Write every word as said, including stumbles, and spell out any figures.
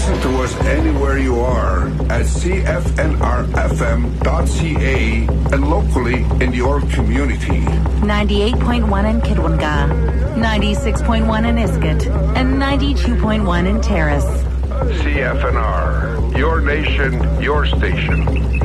Listen to us anywhere you are at C F N R F M dot C A and locally in your community. ninety-eight point one in Kidwinga, ninety-six point one in Iskut, and ninety-two point one in Terrace. C F N R, your nation, your station.